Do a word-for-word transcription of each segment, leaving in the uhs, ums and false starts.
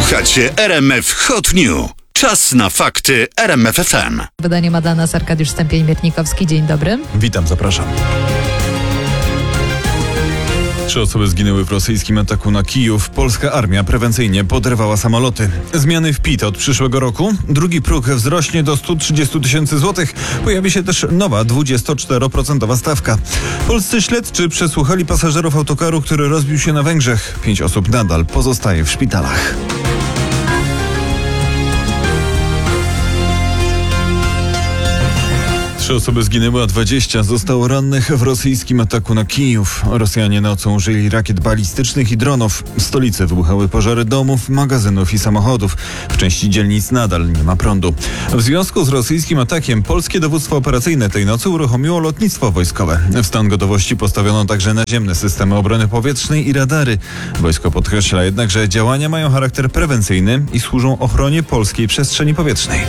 Słuchacie R M F Hot News. Czas na fakty R M F F M. Wydanie ma dla nas Arkadiusz Stępień-Mietnikowski. Dzień dobry. Witam, zapraszam. Trzy osoby zginęły w rosyjskim ataku na Kijów. Polska armia prewencyjnie podrywała samoloty. Zmiany w P I T od przyszłego roku. Drugi próg wzrośnie do stu trzydziestu tysięcy złotych. Pojawi się też nowa dwudziestoczteroprocentowa stawka. Polscy śledczy przesłuchali pasażerów autokaru, który rozbił się na Węgrzech. Pięć osób nadal pozostaje w szpitalach. Trzy osoby zginęły, a dwadzieścia zostało rannych w rosyjskim ataku na Kijów. Rosjanie nocą użyli rakiet balistycznych i dronów. W stolicy wybuchały pożary domów, magazynów i samochodów. W części dzielnic nadal nie ma prądu. W związku z rosyjskim atakiem polskie dowództwo operacyjne tej nocy uruchomiło lotnictwo wojskowe. W stan gotowości postawiono także naziemne systemy obrony powietrznej i radary. Wojsko podkreśla jednak, że działania mają charakter prewencyjny i służą ochronie polskiej przestrzeni powietrznej.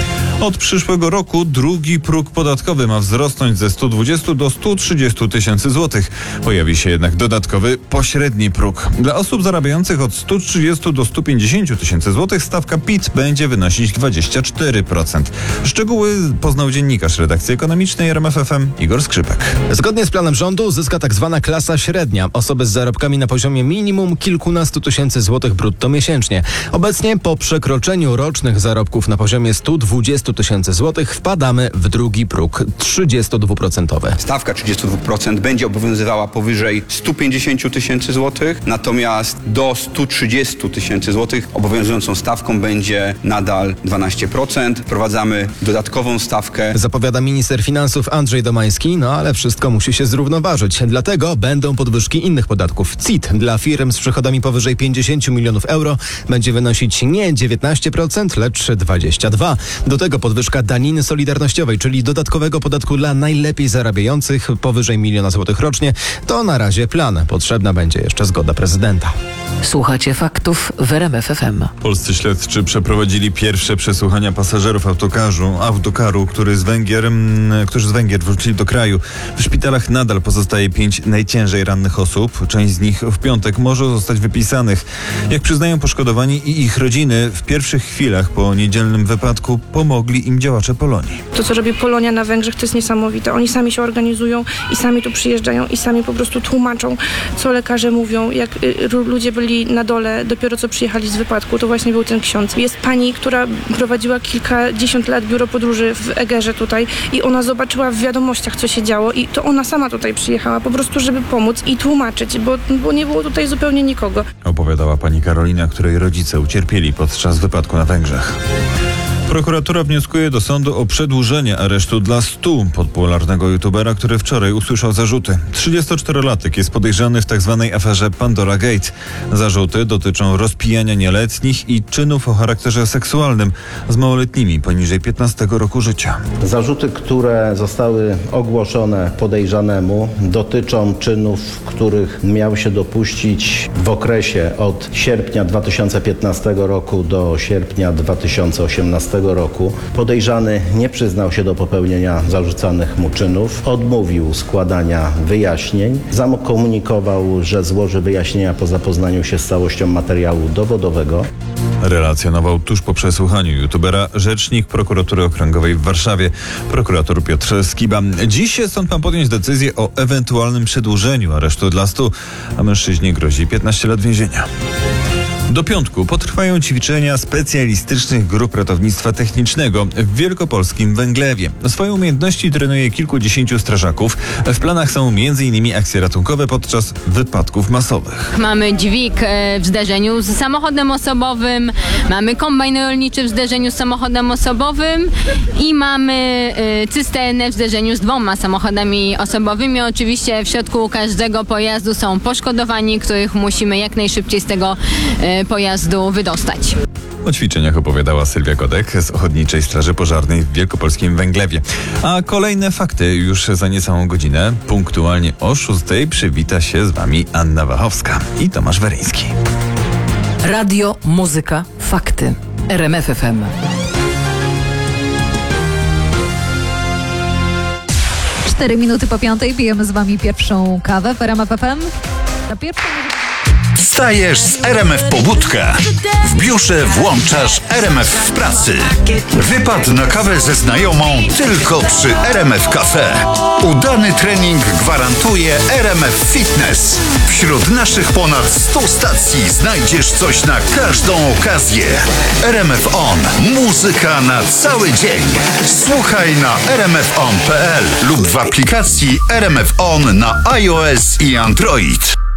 Od przyszłego roku drugi próg podatkowy ma wzrosnąć ze stu dwudziestu do stu trzydziestu tysięcy złotych. Pojawi się jednak dodatkowy pośredni próg. Dla osób zarabiających od stu trzydziestu do stu pięćdziesięciu tysięcy złotych stawka P I T będzie wynosić dwadzieścia cztery procent. Szczegóły poznał dziennikarz redakcji ekonomicznej R M F F M Igor Skrzypek. Zgodnie z planem rządu zyska tak zwana klasa średnia. Osoby z zarobkami na poziomie minimum kilkunastu tysięcy złotych brutto miesięcznie. Obecnie po przekroczeniu rocznych zarobków na poziomie stu dwudziestu tysięcy złotych wpadamy w drugi próg trzydziestodwuprocentowy. Stawka trzydzieści dwa procent będzie obowiązywała powyżej stu pięćdziesięciu tysięcy złotych, natomiast do stu trzydziestu tysięcy złotych obowiązującą stawką będzie nadal dwanaście procent. Wprowadzamy dodatkową stawkę. Zapowiada minister finansów Andrzej Domański, no ale wszystko musi się zrównoważyć. Dlatego będą podwyżki innych podatków. C I T dla firm z przychodami powyżej pięćdziesięciu milionów euro będzie wynosić nie dziewiętnaście procent, lecz dwadzieścia dwa procent. Do tego podwyżka daniny solidarnościowej, czyli dodatkowego podatku dla najlepiej zarabiających powyżej miliona złotych rocznie. To na razie plan. Potrzebna będzie jeszcze zgoda prezydenta. Słuchacie faktów w R M F F M. Polscy śledczy przeprowadzili pierwsze przesłuchania pasażerów autokaru, autokaru który z Węgier, którzy z Węgier wrócili do kraju. W szpitalach nadal pozostaje pięć najciężej rannych osób. Część z nich w piątek może zostać wypisanych. Jak przyznają poszkodowani i ich rodziny, w pierwszych chwilach po niedzielnym wypadku pomogli im działacze Polonii. To, co robi Polonia na Węgrzech, to jest niesamowite. Oni sami się organizują i sami tu przyjeżdżają i sami po prostu tłumaczą, co lekarze mówią. Jak y, ludzie byli na dole, dopiero co przyjechali z wypadku, to właśnie był ten ksiądz. Jest pani, która prowadziła kilkadziesiąt lat biuro podróży w Egerze tutaj i ona zobaczyła w wiadomościach, co się działo i to ona sama tutaj przyjechała po prostu, żeby pomóc i tłumaczyć, bo, bo nie było tutaj zupełnie nikogo. Opowiadała pani Karolina, której rodzice ucierpieli podczas wypadku na Węgrzech. Prokuratura wnioskuje do sądu o przedłużenie aresztu dla stu popularnego youtubera, który wczoraj usłyszał zarzuty. trzydziestoczterolatek jest podejrzany w tzw. aferze Pandora Gate. Zarzuty dotyczą rozpijania nieletnich i czynów o charakterze seksualnym z małoletnimi poniżej piętnastego roku życia. Zarzuty, które zostały ogłoszone podejrzanemu, dotyczą czynów, których miał się dopuścić w okresie od sierpnia dwa tysiące piętnastego roku do sierpnia dwa tysiące osiemnastego roku. Podejrzany nie przyznał się do popełnienia zarzucanych mu czynów, odmówił składania wyjaśnień, zakomunikował, że złoży wyjaśnienia po zapoznaniu się z całością materiału dowodowego. Relacjonował tuż po przesłuchaniu youtubera rzecznik prokuratury okręgowej w Warszawie, prokurator Piotr Skiba. Dziś sąd ma podjąć decyzję o ewentualnym przedłużeniu aresztu dla stu, a mężczyźnie grozi piętnaście lat więzienia. Do piątku potrwają ćwiczenia specjalistycznych grup ratownictwa technicznego w wielkopolskim Węglewie. Swoje umiejętności trenuje kilkudziesięciu strażaków. W planach są między innymi akcje ratunkowe podczas wypadków masowych. Mamy dźwig w zderzeniu z samochodem osobowym, mamy kombajn rolniczy w zderzeniu z samochodem osobowym i mamy cysternę w zderzeniu z dwoma samochodami osobowymi. Oczywiście w środku każdego pojazdu są poszkodowani, których musimy jak najszybciej z tego pojazdu wydostać. O ćwiczeniach opowiadała Sylwia Godek z Ochotniczej Straży Pożarnej w wielkopolskim Węglewie. A kolejne fakty już za niecałą godzinę. Punktualnie o szóstej przywita się z wami Anna Wachowska i Tomasz Weryński. Radio, muzyka, fakty. R M F F M. Cztery minuty po piątej pijemy z wami pierwszą kawę w R M F F M. Na pierwszą Wstajesz z R M F Pobudka. W biurze włączasz R M F w pracy. Wypad na kawę ze znajomą tylko przy R M F Cafe. Udany trening gwarantuje R M F Fitness. Wśród naszych ponad stu stacji znajdziesz coś na każdą okazję. R M F On. Muzyka na cały dzień. Słuchaj na r m f on kropka p l lub w aplikacji R M F On na iOS i Android.